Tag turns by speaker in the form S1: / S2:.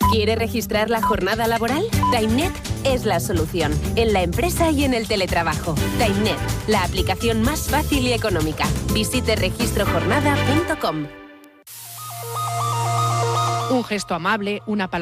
S1: ¿Quiere registrar la jornada laboral? TimeNet es la solución, en la empresa y en el teletrabajo. TimeNet, la aplicación más fácil y económica. Visite registrojornada.com.
S2: Un gesto amable, una palabra